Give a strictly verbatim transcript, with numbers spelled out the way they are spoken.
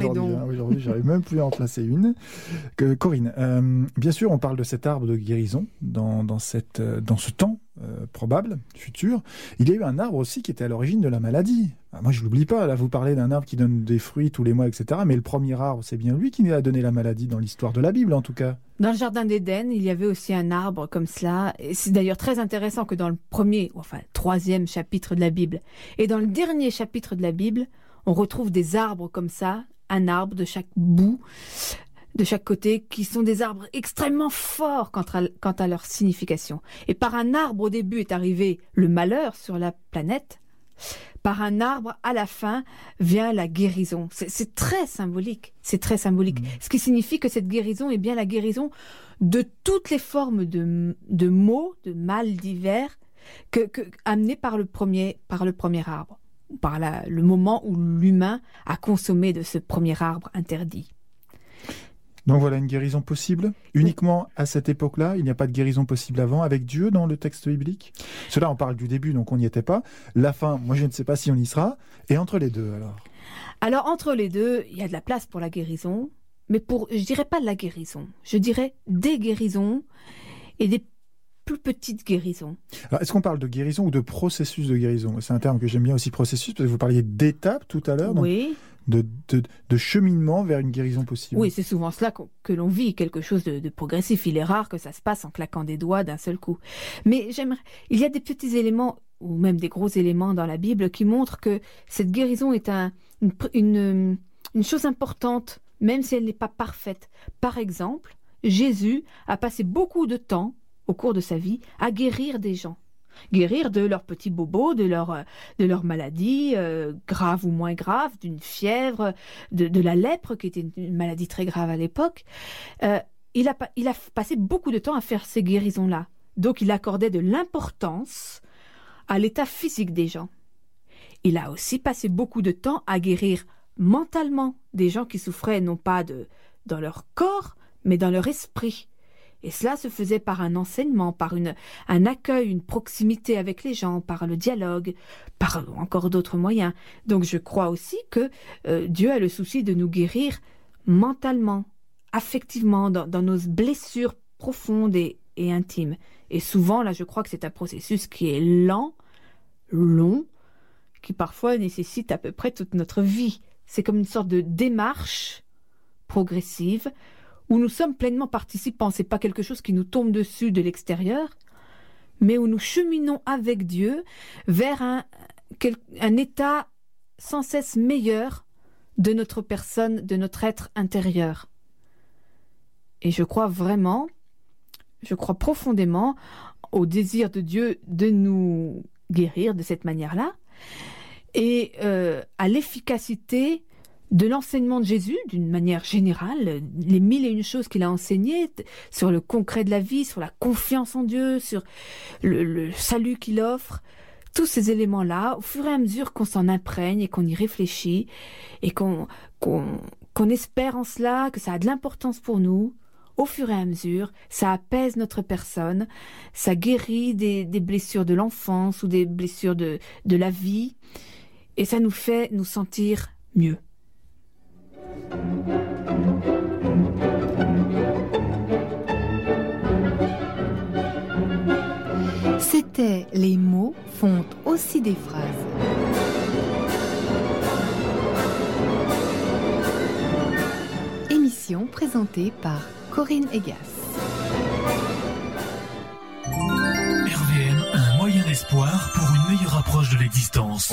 aujourd'hui. donc. Hein, aujourd'hui, j'arrive même plus à en placer une. Que, Corinne, euh, bien sûr, on parle de cet arbre de guérison dans, dans, cette, dans ce temps euh, probable, futur. Il y a eu un arbre aussi qui était à l'origine de la maladie. Ah, moi, je ne l'oublie pas. Là, vous parlez d'un arbre qui donne des fruits tous les mois, et cetera. Mais le premier arbre, c'est bien lui qui a donné la maladie dans l'histoire de la Bible, en tout cas. Dans le jardin d'Éden, il y avait aussi un arbre comme cela. Et c'est d'ailleurs très intéressant que dans le premier, enfin troisième chapitre de la Bible, et dans le dernier chapitre de la Bible, on retrouve des arbres comme ça, un arbre de chaque bout, de chaque côté, qui sont des arbres extrêmement forts quant à, quant à leur signification. Et par un arbre au début est arrivé le malheur sur la planète. Par un arbre, à la fin, vient la guérison. C'est, c'est très symbolique. C'est très symbolique. Mmh. Ce qui signifie que cette guérison est bien la guérison de toutes les formes de, de maux, de mal divers, que, que, amenées par le premier, par le premier arbre, par la, le moment où l'humain a consommé de ce premier arbre interdit. Donc voilà, une guérison possible uniquement à cette époque-là. Il n'y a pas de guérison possible avant avec Dieu dans le texte biblique. Cela, on parle du début, donc on n'y était pas. La fin, moi je ne sais pas si on y sera. Et entre les deux, alors Alors entre les deux, il y a de la place pour la guérison, mais pour, je dirais pas de la guérison, je dirais des guérisons et des plus petites guérisons. Alors, est-ce qu'on parle de guérison ou de processus de guérison ? C'est un terme que j'aime bien aussi, processus, parce que vous parliez d'étapes tout à l'heure. Donc... Oui. De, de, de cheminement vers une guérison possible. Oui, c'est souvent cela que, que l'on vit, quelque chose de, de progressif. Il est rare que ça se passe en claquant des doigts d'un seul coup. Mais j'aimerais, il y a des petits éléments, ou même des gros éléments dans la Bible qui montrent que cette guérison est un, une, une, une chose importante, même si elle n'est pas parfaite. Par exemple, Jésus a passé beaucoup de temps, au cours de sa vie, à guérir des gens. Guérir de leurs petits bobos, de leur, de leur maladie, euh, grave ou moins grave, d'une fièvre, de, de la lèpre, qui était une maladie très grave à l'époque. Euh, il, a, il a passé beaucoup de temps à faire ces guérisons-là. Donc il accordait de l'importance à l'état physique des gens. Il a aussi passé beaucoup de temps à guérir mentalement des gens qui souffraient non pas de, dans leur corps, mais dans leur esprit. Et cela se faisait par un enseignement, par une, un accueil, une proximité avec les gens, par le dialogue, par encore d'autres moyens. Donc je crois aussi que euh, Dieu a le souci de nous guérir mentalement, affectivement, dans, dans nos blessures profondes et, et intimes. Et souvent, là, je crois que c'est un processus qui est lent, long, qui parfois nécessite à peu près toute notre vie. C'est comme une sorte de démarche progressive, où nous sommes pleinement participants. Ce n'est pas quelque chose qui nous tombe dessus de l'extérieur, mais où nous cheminons avec Dieu vers un, un état sans cesse meilleur de notre personne, de notre être intérieur. Et je crois vraiment, je crois profondément au désir de Dieu de nous guérir de cette manière-là, et euh, à l'efficacité de l'enseignement de Jésus, d'une manière générale, les mille et une choses qu'il a enseignées sur le concret de la vie, sur la confiance en Dieu, sur le, le salut qu'il offre, tous ces éléments-là, au fur et à mesure qu'on s'en imprègne et qu'on y réfléchit et qu'on, qu'on, qu'on espère en cela, que ça a de l'importance pour nous, au fur et à mesure, ça apaise notre personne, ça guérit des, des blessures de l'enfance ou des blessures de, de la vie, et ça nous fait nous sentir mieux. C'était Les mots font aussi des phrases. Émission présentée par Corinne Egas. R V M, un moyen d'espoir pour une meilleure approche de l'existence.